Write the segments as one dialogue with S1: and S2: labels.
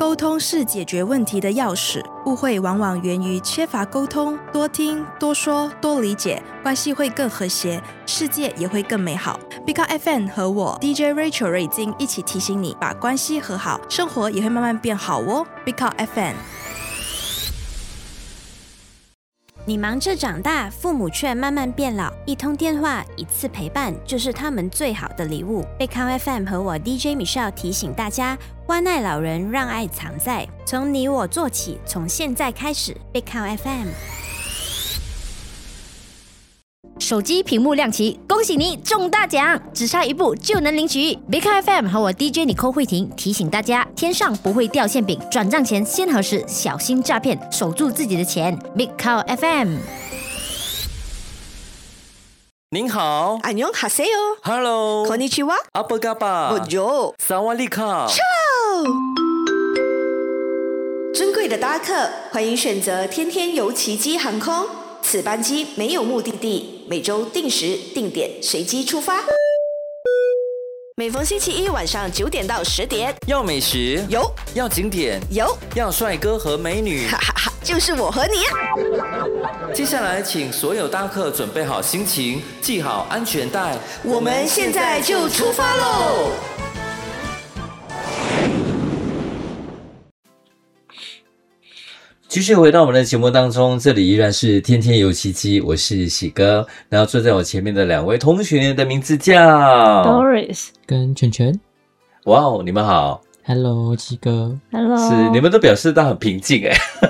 S1: 沟通是解决问题的钥匙，误会往往源于缺乏沟通，多听、多说、多理解，关系会更和谐，世界也会更美好。Big Car FM 和我 DJ Rachel 瑞金一起提醒你，把关系和好，生活也会慢慢变好哦。Big Car FM。
S2: 你忙着长大，父母却慢慢变老，一通电话，一次陪伴，就是他们最好的礼物。Big Car FM 和我 DJ Michelle 提醒大家，关爱老人，让爱藏在，从你我做起，从现在开始。Big Car FM。
S3: 手机屏幕亮起，恭喜你中大奖，只差一步就能领取。Big Car FM 和我 DJ Nicole慧婷提醒大家，天上不会掉馅饼，转账前先核实，小心诈骗，守住自己的钱。Big Car FM。
S4: 您好，
S5: 안녕하세요。
S4: Hello，
S5: konnichiwa，
S4: apa kabar，
S5: Bonjour，
S4: 사와디카。
S5: 尊贵的搭客，欢迎选择天天游奇迹航空。此班机没有目的地，每周定时定点随机出发。每逢星期一晚上9点到10点，
S4: 要美食
S5: 有，
S4: 要景点
S5: 有，
S4: 要帅哥和美女，
S5: 哈哈哈，就是我和你。
S4: 接下来请所有搭客准备好心情，系好安全带，
S5: 我们现在就出发喽！
S6: 继续回到我们的节目当中，这里依然是天天有奇迹，我是喜哥，然后坐在我前面的两位同学的名字叫
S7: Doris
S8: 跟全全。
S6: 哇哦，你们好。
S8: Hello 喜哥。
S7: Hello。
S6: 是，你们都表示到很平静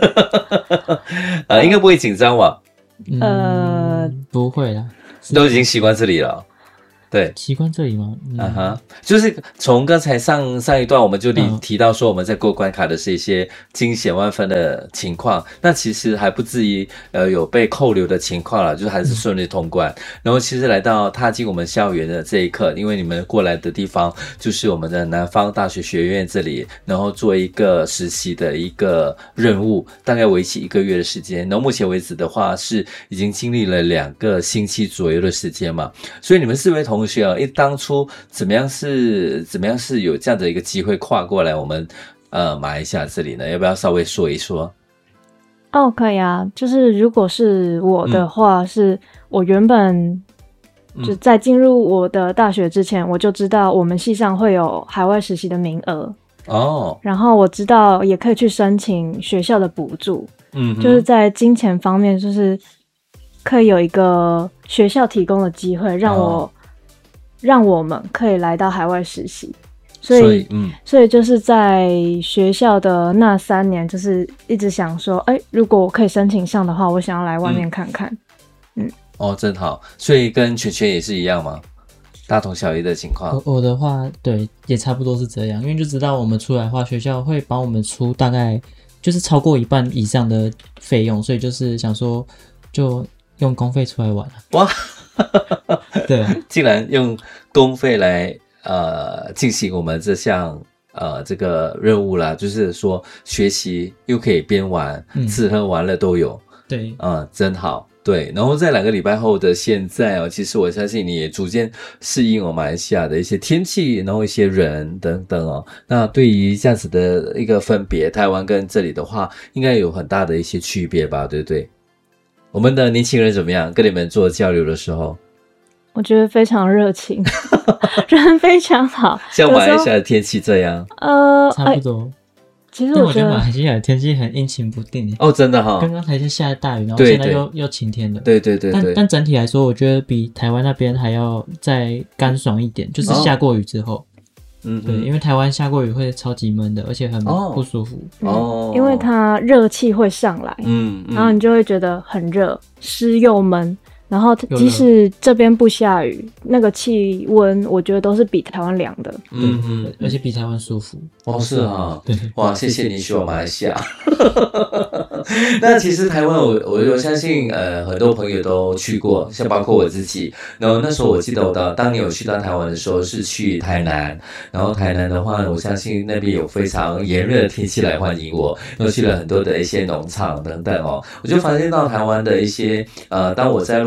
S6: 应该不会紧张吧？
S8: 不会啦，
S6: 都已经习惯这里了。对，
S8: 习惯这里吗？
S6: 就是从刚才上一段我们就提到说我们在过关卡的是一些惊险万分的情况，那其实还不至于有被扣留的情况啦，就是还是顺利通关。然后其实来到踏进我们校园的这一刻，因为你们过来的地方就是我们的南方大学学院这里，然后做一个实习的一个任务，大概为期1个月的时间。然后目前为止的话是已经经历了2个星期左右的时间嘛，所以你们4位同学当初怎么样是有这样的一个机会跨过来我们马来西亚这里呢？要不要稍微说一说？
S7: 哦，可以啊。就是如果是我的话，是我原本就在进入我的大学之前，我就知道我们系上会有海外实习的名额哦，然后我知道也可以去申请学校的补助，就是在金钱方面，就是可以有一个学校提供的机会，让我们可以来到海外实习，所以就是在学校的那3年，就是一直想说，如果我可以申请上的话，我想要来外面看看。
S6: 哦，真好。所以跟全全也是一样吗？大同小异的情况。
S8: 我的话，对，也差不多是这样，因为就知道我们出来的话，学校会帮我们出大概就是超过1半以上的费用，所以就是想说，就用公费出来玩。
S6: 哇！
S8: 对，
S6: 竟然用公费来进行我们这项这个任务啦，就是说学习又可以边玩，吃喝玩乐都有。
S8: 对，
S6: 真好。对，然后在2个礼拜后的现在其实我相信你也逐渐适应马来西亚的一些天气，然后一些人等等那对于这样子的一个分别，台湾跟这里的话，应该有很大的一些区别吧，对不对？我们的年轻人怎么样？跟你们做交流的时候，
S7: 我觉得非常热情，人非常好。
S6: 像马来西亚的天气这样，
S8: 差不多。
S7: 其实
S8: 我觉得马来西亚的天气很阴晴不定哦，
S6: 真的哈。
S8: 刚刚才是下大雨，然后现在又晴天的。
S6: 对。
S8: 但整体来说，我觉得比台湾那边还要再干爽一点，就是下过雨之后。对，因为台湾下过雨会超级闷的，而且很不舒服。
S7: 因为它热气会上来，然后你就会觉得很热，湿又闷。然后即使这边不下雨，那个气温我觉得都是比台湾凉的。
S8: 而且比台湾舒服。
S6: 是啊。
S8: 对，
S6: 哇，谢谢你说马来西亚。那其实台湾我相信很多朋友都去过，像包括我自己。然后那时候我记得我当年有去到台湾的时候是去台南，然后台南的话我相信那边有非常炎热的天气来欢迎我，又去了很多的一些农场等等我就发现到台湾的一些当我在落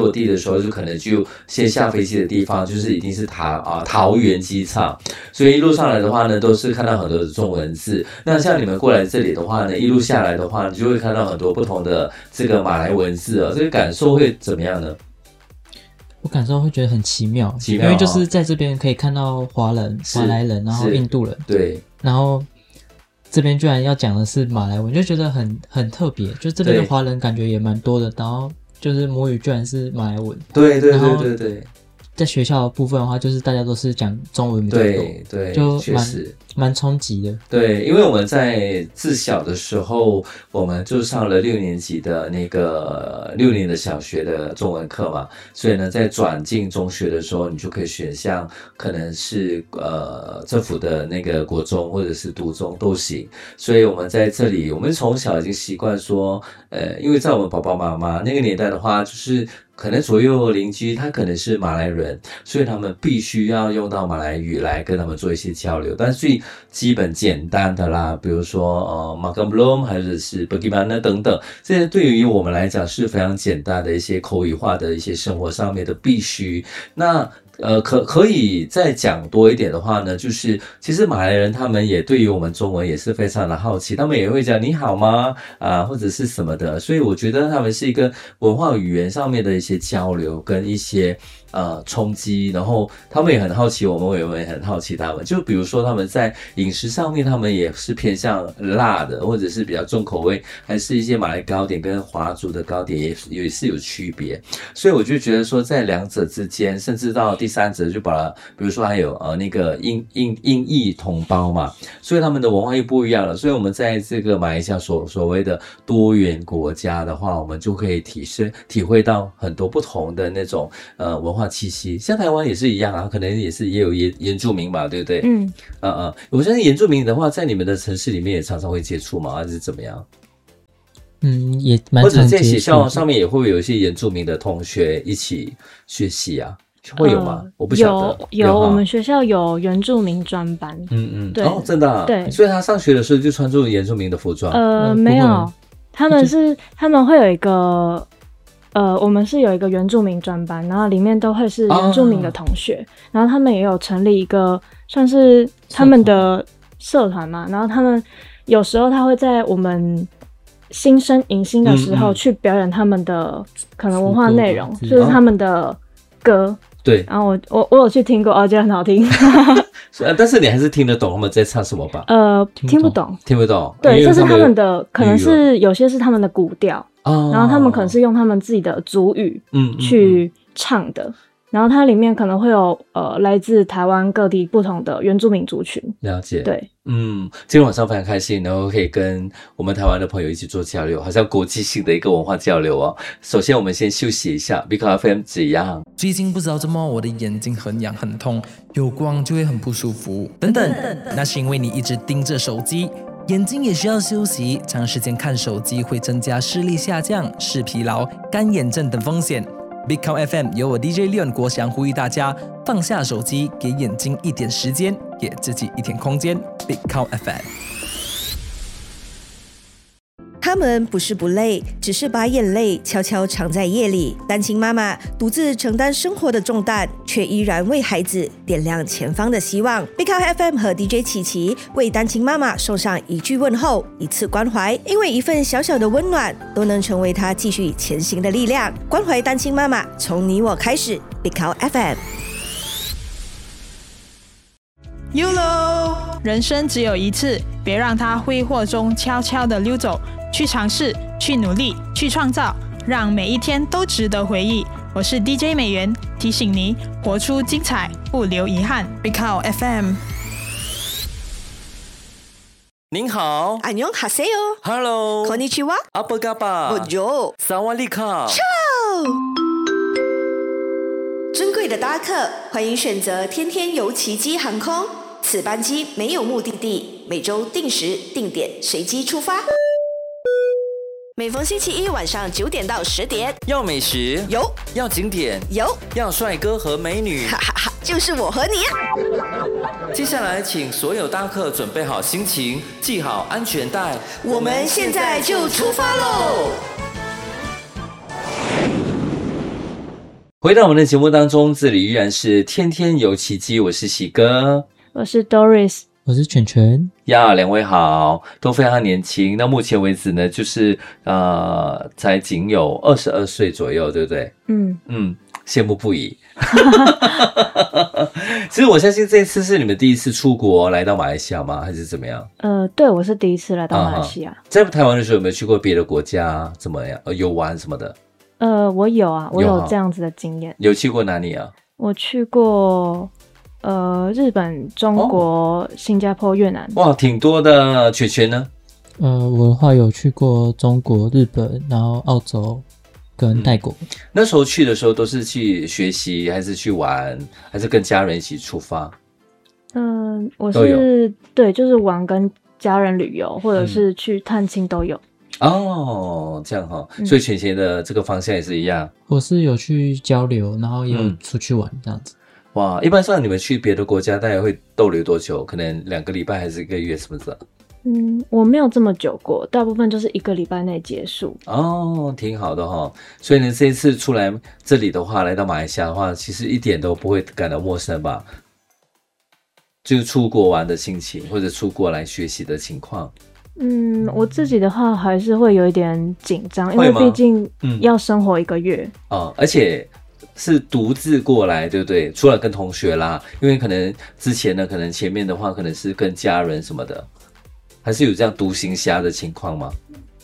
S6: 落地的时候，就可能就先下飞机的地方就是一定是桃园机场，所以一路上来的话呢，都是看到很多的中文字。那像你们过来这里的话呢，一路下来的话，你就会看到很多不同的这个马来文字这个感受会怎么样呢？
S8: 我感受会觉得很奇妙，因为就是在这边可以看到华人、马来人，然后印度人，
S6: 对，
S8: 然后这边居然要讲的是马来文，就觉得很特别。就这边的华人感觉也蛮多的，然后就是母语居然是马来文，
S6: 对。
S8: 在学校的部分的话，就是大家都是讲中文比较多，
S6: 对，
S8: 就蛮冲击的。
S6: 对，因为我们在自小的时候，我们就上了6年级的那个6年的小学的中文课嘛，所以呢，在转进中学的时候，你就可以选项可能是政府的那个国中或者是独中都行。所以我们在这里，我们从小已经习惯说，因为在我们爸爸妈妈那个年代的话，就是可能左右邻居他可能是马来人，所以他们必须要用到马来语来跟他们做一些交流。但是最基本简单的啦，比如说makan belum还是 bagaimana 等等，这些对于我们来讲是非常简单的一些口语化的一些生活上面的必须。那可以再讲多一点的话呢，就是其实马来人他们也对于我们中文也是非常的好奇，他们也会讲你好吗或者是什么的，所以我觉得他们是一个文化语言上面的一些交流跟一些冲击，然后他们也很好奇我们也很好奇他们。就比如说他们在饮食上面，他们也是偏向辣的，或者是比较重口味，还是一些马来糕点跟华族的糕点也是有区别。所以我就觉得说，在两者之间，甚至到第三者就把它，比如说还有那个印裔同胞嘛，所以他们的文化又不一样了。所以我们在这个马来西亚所谓的多元国家的话，我们就可以体会到很多不同的那种文化气息。像台湾也是一样啊，可能也有原住民吧，对不对？我相信原住民的话，在你们的城市里面也常常会接触嘛，还是怎么样？
S8: 也蛮常接触，
S6: 或者在学校上面也会有一些原住民的同学一起学习啊。会有吗？我不晓得。
S7: 有，我们学校有原住民专班。对，
S6: 真的啊。
S7: 对，
S6: 所以他上学的时候就穿着原住民的服装。
S7: 没有，他们会有一个我们是有一个原住民专班，然后里面都会是原住民的同学，然后他们也有成立一个算是他们的社团嘛，然后他们有时候他会在我们新生迎新的时候去表演他们的可能文化内容，就是他们的歌。
S6: 对，
S7: 然后我有去听过，觉得很好听。
S6: 但是你还是听得懂他们在唱什么吧？
S7: 听不懂。对，这是他们的，可能是有些是他们的古调，然后他们可能是用他们自己的族语去唱的。然后它里面可能会有来自台湾各地不同的原住民族群。了解。对，
S6: 今天晚上非常开心，然后可以跟我们台湾的朋友一起做交流，好像国际性的一个文化交流哦。首先我们先休息一下 Big FM 怎样？
S9: 最近不知道怎么我的眼睛很痒很痛，有光就会很不舒服等等，那是因为你一直盯着手机，眼睛也需要休息，长时间看手机会增加视力下降、视疲劳、干眼症等风险。Big Count FM 由我 DJ Leon 国祥呼吁大家放下手机，给眼睛一点时间，给自己一点空间。Big Count FM。
S5: 他们不是不累，只是把眼泪悄悄藏在夜里。单亲妈妈独自承担生活的重担，却依然为孩子点亮前方的希望。Big Count FM 和 DJ 琪琪为单亲妈妈送上一句问候，一次关怀，因为一份小小的温暖，都能成为她继续前行的力量。关怀单亲妈妈，从你我开始。Big Count FM。YOLO，
S10: 人生只有一次，别让它挥霍中悄悄地溜走。去尝试，去努力，去创造，让每一天都值得回忆。我是 DJ 美元，提醒你活出精彩，不留遗憾。Big Count FM。
S4: 您好，
S5: 안녕하세요。
S4: Hello，
S5: konnichiwa，
S4: apa kabar，
S5: Bonjour，
S4: Sawadika，
S5: Ciao。尊贵的搭客，欢迎选择天天游奇迹航空。此班机没有目的地，每周定时定点随机出发。每逢星期一晚上9点到10点，
S4: 要美食
S5: 有，
S4: 要景点
S5: 有，
S4: 要帅哥和美女，
S5: 哈哈哈，就是我和你。
S4: 接下来请所有搭客准备好心情，系好安全带，
S5: 我们现在就出发喽！
S6: 回到我们的节目当中，这里依然是天天有奇迹，我是喜哥，
S7: 我是 Doris，
S8: 我是全全
S6: 呀，两位好，都非常年轻。那目前为止呢，就是才仅有22岁左右，对不对？羡慕不已。其实我相信这一次是你们第一次出国来到马来西亚吗？还是怎么样？
S7: 对，我是第一次来到马来西亚。
S6: 在台湾的时候有没有去过别的国家？怎么样？游玩什么的？
S7: 我有啊，我有这样子的经验。
S6: 有去过哪里啊？
S7: 我去过日本、中国、新加坡、越南。
S6: 哇，挺多的。全全呢？
S8: 我的话有去过中国、日本，然后澳洲跟泰国。
S6: 那时候去的时候都是去学习，还是去玩，还是跟家人一起出发？
S7: 我是对，就是玩跟家人旅游，或者是去探亲都有。
S6: 哦，这样哈，所以全全的这个方向也是一样。
S8: 我是有去交流，然后也有出去玩这样子。
S6: 哇，一般上你们去别的国家大概会逗留多久？可能2个礼拜还是1个月，是不是？
S7: 我没有这么久过，大部分就是1个礼拜内结束。
S6: 哦，挺好的哈。所以呢，这一次出来这里的话，来到马来西亚的话，其实一点都不会感到陌生吧？就是出国玩的心情，或者出国来学习的情况。
S7: 我自己的话还是会有一点紧张，因为毕竟要生活1个月。
S6: 而且是独自过来，对不对？除了跟同学啦，因为可能之前呢，可能前面的话可能是跟家人什么的，还是有这样独行侠的情况吗？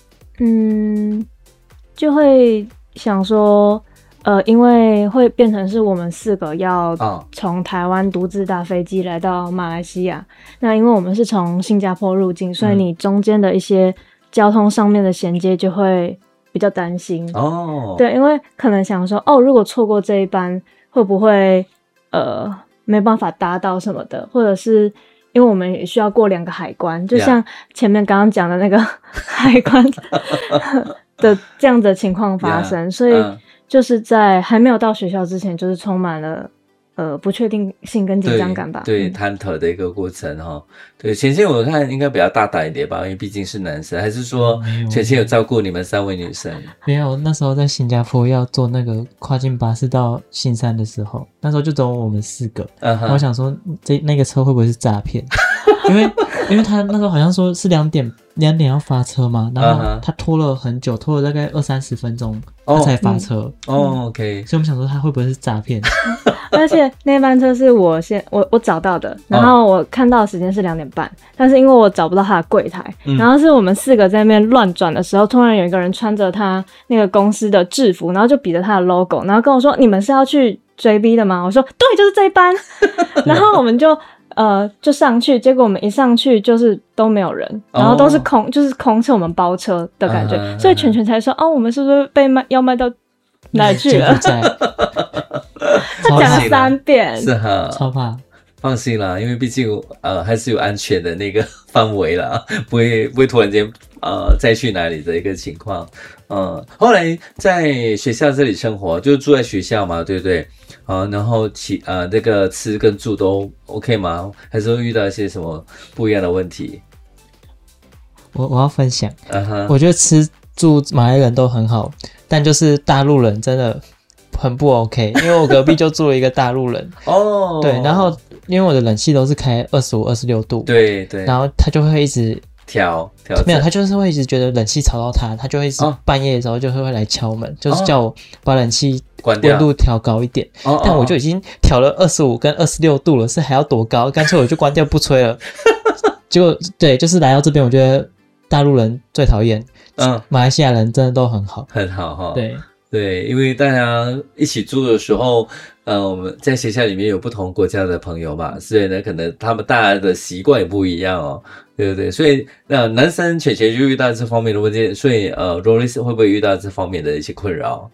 S7: 就会想说，因为会变成是我们4个要从台湾独自搭飞机来到马来西亚。那因为我们是从新加坡入境，所以你中间的一些交通上面的衔接就会比较担心。对，因为可能想说，如果错过这一班，会不会没办法搭到什么的，或者是因为我们也需要过2个海关，就像前面刚刚讲的那个海关的这样的情况发生，所以就是在还没有到学校之前，就是充满了不确定性跟紧张感吧。
S6: 对，忐忑的一个过程哈。对，全全我看应该比较大胆一点吧，因为毕竟是男生，还是说全全有照顾你们3位女生？
S8: 没有，那时候在新加坡要坐那个跨境巴士到新山的时候，那时候就只有我们4个，然后我想说那个车会不会是诈骗？因为他那时候好像说是2点要发车嘛，然后他拖了很久，拖了大概20-30分钟，他才发车。
S6: OK，
S8: 所以我们想说他会不会是诈骗？
S7: 而且那班车是我找到的，然后我看到的时间是2点半，但是因为我找不到他的柜台，然后是我们4个在那边乱转的时候，突然有一个人穿着他那个公司的制服，然后就比着他的 logo， 然后跟我说：“你们是要去追 B 的吗？”我说：“对，就是这一班。”然后我们就上去，结果我们一上去就是都没有人，然后都是空，就是空车，我们包车的感觉，所以全全才说：“我们是不是被要卖到哪里去了？”他讲了3遍，
S6: 是哈，
S8: 超怕。
S6: 放心啦，因为毕竟还是有安全的那个范围啦，不会突然间再去哪里的一个情况。后来在学校这里生活，就住在学校嘛，对不对？然后那个吃跟住都 OK 吗？还是会遇到一些什么不一样的问题？
S8: 我要分享，我觉得吃住马来人都很好，但就是大陆人真的很不 OK， 因为我隔壁就住了一个大陆人对，然后因为我的冷气都是开25、26度，
S6: 对，
S8: 然后他就会一直
S6: 调
S8: 没有，他就是会一直觉得冷气吵到他就会一直半夜的时候就会来敲门，就是叫我把冷气温度调高一点，但我就已经调了25跟26度了，是还要多高？干脆我就关掉不吹了。结果对，就是来到这边，我觉得大陆人最讨厌，马来西亚人真的都很好，
S6: 很好哈。
S8: 对，
S6: 因为大家一起住的时候，我们在学校里面有不同国家的朋友嘛，所以呢，可能他们大家的习惯也不一样哦，对不对？所以男生全就遇到这方面的问题，所以Doris 会不会遇到这方面的一些困扰？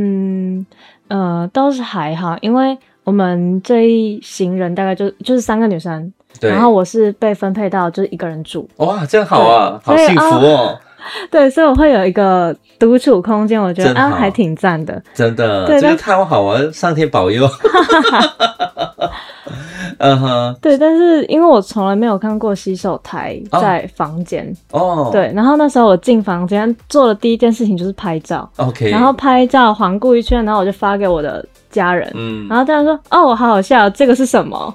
S7: 倒是还好，因为我们这一行人大概就是3个女生，然后我是被分配到就是1个人住。
S6: 哇，这样好啊，好幸福哦。
S7: 对，所以我会有一个独处空间，我觉得还挺赞的，
S6: 真的，这个太好玩，上天保佑。
S7: 对，但是因为我从来没有看过洗手台在房间对，然后那时候我进房间做的第一件事情就是拍照，然后拍照环顾一圈，然后我就发给我的家人，然后大家说哦，好好笑，这个是什么？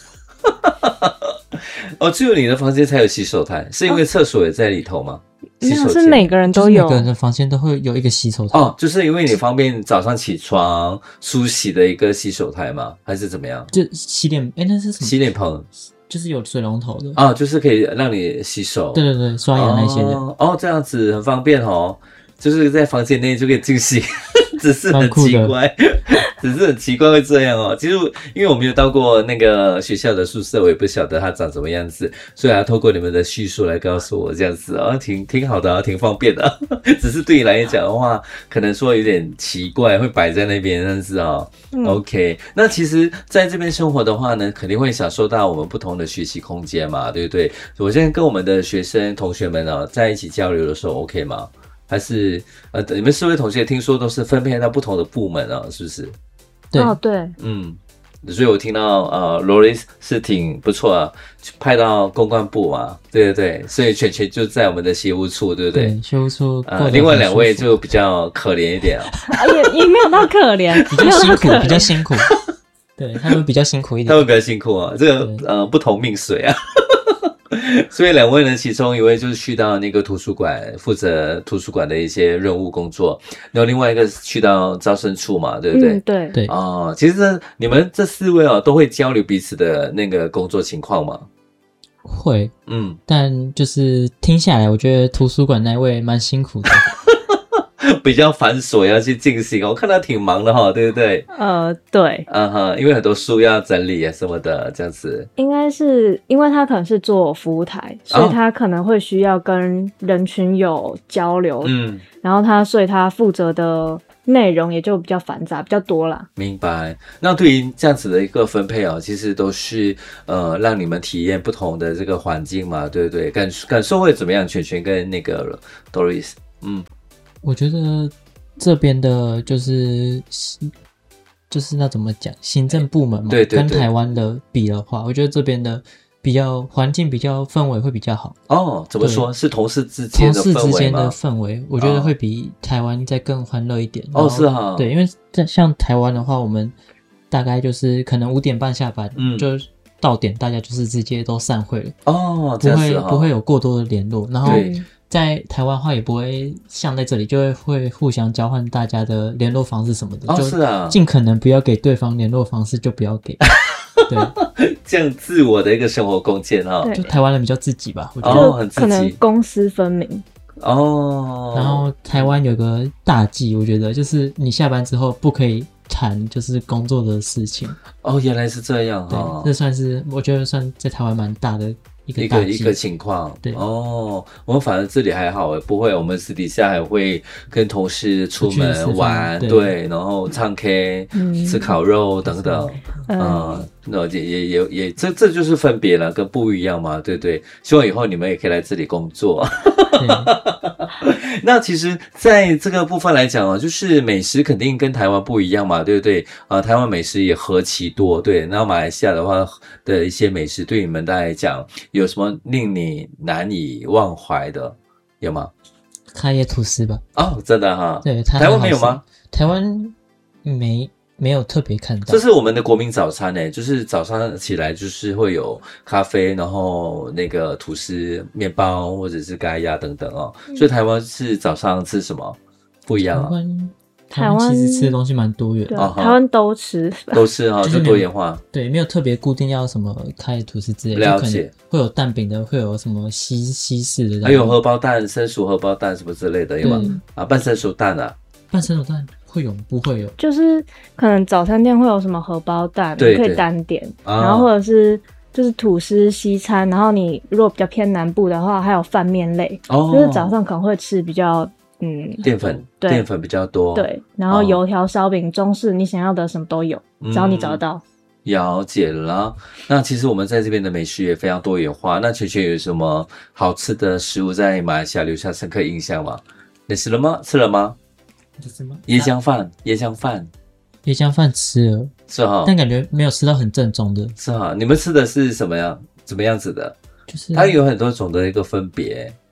S6: 哦，只有你的房间才有洗手台，是因为厕所也在里头吗？
S7: 没有，是每个人都有，
S8: 每个人的房间都会有一个洗手台。
S6: 哦，就是因为你方便早上起床梳洗的一个洗手台吗？还是怎么样？
S8: 就洗脸，那是什么？
S6: 洗脸盆，
S8: 就是有水龙头的
S6: 啊，就是可以让你洗手。
S8: 对对对，刷牙那些的。
S6: 哦，这样子很方便哦，就是在房间内就可以进行，只是很奇怪。只是很奇怪会这样哦。其实因为我没有到过那个学校的宿舍，我也不晓得它长什么样子，所以要透过你们的叙述来告诉我这样子啊，挺好的啊，挺方便的啊。只是对你来讲的话，可能说有点奇怪，会摆在那边，但是啊，OK。那其实在这边生活的话呢，肯定会享受到我们不同的学习空间嘛，对不对？我现在跟我们的学生同学们啊在一起交流的时候 ，OK 吗？还是你们4位同学听说都是分配到不同的部门啊，是不是？
S8: 对，
S7: 哦对，
S6: 所以我听到Loris 是挺不错啊，派到公关部嘛，对对对，所以全就在我们的协务处，对不对？
S8: 对，协务处。
S6: 另外2位就比较可怜一点啊，
S7: 也没有到可怜，
S8: 比较辛苦，比较辛苦。对，他们比较辛苦一点，
S6: 他们比较辛苦啊，这个不同命水啊。所以2位呢，其中一位就是去到那个图书馆，负责图书馆的一些任务工作，然后另外一个去到招生处嘛，对不对？
S7: 对
S8: 对。
S6: 哦，其实你们这4位都会交流彼此的那个工作情况吗？
S8: 会，但就是听下来，我觉得图书馆那位蛮辛苦的。
S6: 比较繁琐要去进行，我看他挺忙的哈，对不对？
S7: 对，
S6: 因为很多书要整理啊什么的，这样子。
S7: 应该是因为他可能是做服务台，所以他可能会需要跟人群有交流，然后所以他负责的内容也就比较繁杂，比较多啦。
S6: 明白。那对于这样子的一个分配其实都是让你们体验不同的这个环境嘛，对不对？感受会怎么样？全跟那个 Doris，
S8: 我觉得这边的就是那怎么讲，行政部门嘛，
S6: 对对对，
S8: 跟台湾的比的话，我觉得这边的比较环境比较氛围会比较好。
S6: 哦，怎么说？是同事之间的氛围吗？
S8: 同事之间的氛围，我觉得会比台湾再更欢乐一点。
S6: 哦，是哈。
S8: 对，因为像台湾的话，我们大概就是可能5点半下班，就到点大家就是直接都散会了。
S6: 哦，这样子
S8: 不会有过多的联络，然后在台湾的话也不会像在这里就会互相交换大家的联络方式什么的，
S6: 是啊，
S8: 尽可能不要给对方联络方式就不要给。对，
S6: 这样自我的一个生活空间
S8: 就台湾人比较自己吧，我觉得
S6: 很自己，
S7: 可能公私分明。
S8: 然后台湾有个大忌，我觉得就是你下班之后不可以谈就是工作的事情。
S6: 原来是这样
S8: 对，这算是我觉得算在台湾蛮大的一个
S6: 情况。
S8: 对
S6: 我们反正这里还好，不会，我们私底下还会跟同事出门玩，对，然后唱 K，吃烤肉等等，那也这就是分别了，跟不一样嘛，对不对？希望以后你们也可以来这里工作。那其实在这个部分来讲就是美食肯定跟台湾不一样嘛，对不对？台湾美食也何其多，对。那马来西亚的话的一些美食对你们来讲有什么令你难以忘怀的，有吗？
S8: 咖椰吐司吧。
S6: 真的哈。
S8: 对，
S6: 台湾没有吗？
S8: 台湾没有特别看到。
S6: 这是我们的国民早餐就是早上起来就是会有咖啡，然后那个吐司、面包或者是咖椰等等所以台湾是早上吃什么不一样
S8: 台湾其实吃的东西蛮多元的，
S7: 台湾都吃
S6: 就多元化。
S8: 对，没有特别固定要什么咖椰吐司之类的，
S6: 了解。
S8: 会有蛋饼的，会有什么西式的，
S6: 还有荷包蛋、生熟荷包蛋什么之类的，有吗？半生熟蛋
S8: 半生熟蛋会有不会有？
S7: 就是可能早餐店会有什么荷包蛋，你可以单点，然后或者是就是吐司西餐，然后你如果比较偏南部的话，还有饭面类，就是早上可能会吃比较
S6: 淀粉比较多，
S7: 对，然后油条、烧饼、中式，你想要的什么都有，只要你找得到。
S6: 了解了。那其实我们在这边的美食也非常多元化。那全有什么好吃的食物在马来西亚留下深刻印象吗？你吃了吗？椰浆饭吃了，是
S8: 但感觉没有吃到很正宗的。
S6: 是你们吃的是什么样子的？就是它有很多种的一个分别。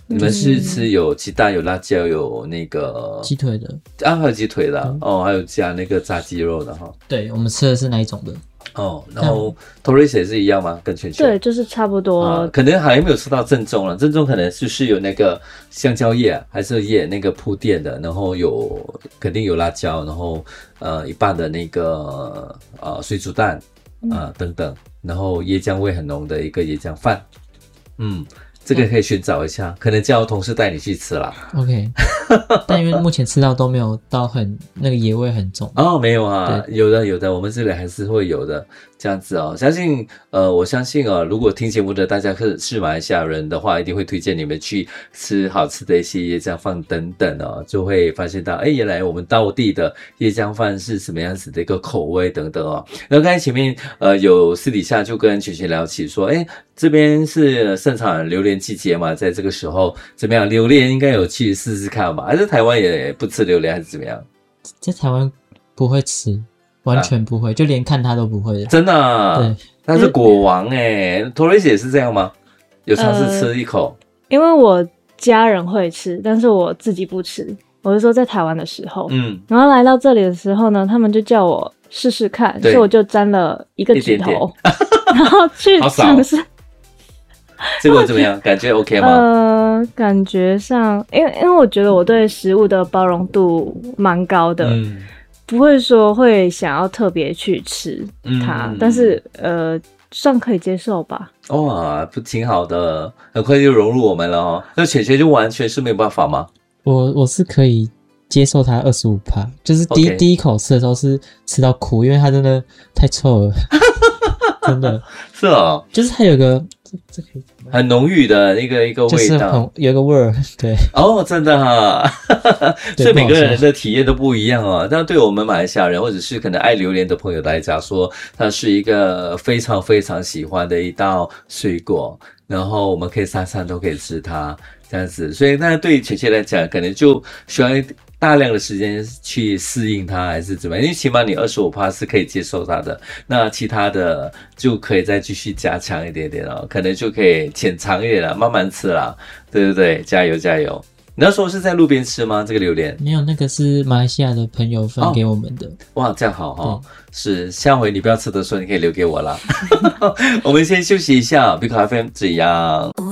S6: 你们是吃有鸡蛋、有辣椒、有那个
S8: 鸡腿的
S6: 还有鸡腿的哦，还有加那个炸鸡肉的哈。
S8: 对，我们吃的是那一种的。
S6: 哦，然后 Torres 也是一样吗？跟全球
S7: 对，就是差不多。
S6: 可能还没有吃到正宗了，正宗可能就是有那个香蕉叶还是叶那个铺垫的，然后肯定有辣椒，然后一半的那个水煮蛋等等，然后椰浆味很浓的一个椰浆饭，这个可以寻找一下，可能叫同事带你去吃啦。
S8: OK， 但因为目前吃到都没有到很那个野味很重
S6: 哦，没有啊，有的，我们这里还是会有的这样子哦。我相信如果听节目的大家是马来西亚人的话，一定会推荐你们去吃好吃的一些椰浆饭等等哦，就会发现到原来我们道地的椰浆饭是什么样子的一个口味等等哦。然后刚才前面有私底下就跟全聊起说，这边是盛产榴莲季节嘛，在这个时候怎么样？榴莲应该有去试试看吧？还是台湾也不吃榴莲，还是怎么样？
S8: 在台湾不会吃，完全不会，就连看它都不会的。
S6: 真的啊？
S8: 对，
S6: 他是果王Torres 也是这样吗？有尝试吃一口？
S7: 因为我家人会吃，但是我自己不吃。我是说在台湾的时候，然后来到这里的时候呢，他们就叫我试试看，所以我就沾了一个指头，然后去尝试。
S6: 结果怎么样？感觉 OK 吗？
S7: 感觉上，因为我觉得我对食物的包容度蛮高的，不会说会想要特别去吃它，但是算可以接受吧。
S6: 哇，不挺好的，很快就融入我们了哦。那犬就完全是没有办法吗？
S8: 我是可以接受它25%，就是第一口吃的时候是吃到苦，因为它真的太臭了，真的
S6: 是哦，
S8: 就是它有个。这可以
S6: 很浓郁的一个味道，
S8: 就是有一个味儿，对
S6: 哦，真的哈，所以每个人的体验都不一样哦。但对我们马来西亚人或者是可能爱榴莲的朋友来讲说，它是一个非常非常喜欢的一道水果，然后我们可以三餐都可以吃它这样子，所以那对姐姐来讲，可能就需要大量的时间去适应它还是怎么样，因为起码你25%是可以接受它的，那其他的就可以再继续加强一点点哦，可能就可以浅尝一点了，慢慢吃啦，对不对？加油加油！你那时候是在路边吃吗？这个榴莲
S8: 没有，那个是马来西亚的朋友分给我们的。
S6: 哇，这样好哦。是，下回你不要吃的时候，你可以留给我啦。我们先休息一下，Big FM 这样。